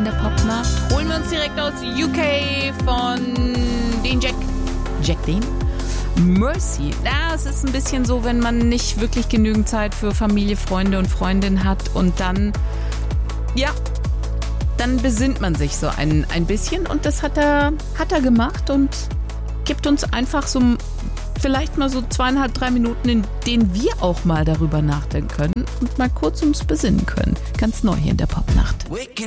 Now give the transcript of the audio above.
der Popnacht holen wir uns direkt aus UK von den Jack Dean. Mercy. Ja, es ist ein bisschen so, wenn man nicht wirklich genügend Zeit für Familie, Freunde und Freundinnen hat und dann besinnt man sich so ein bisschen und das hat er gemacht und gibt uns einfach so vielleicht mal so 2,5-3 Minuten, in denen wir auch mal darüber nachdenken können und mal kurz uns besinnen können. Ganz neu hier in der Popnacht.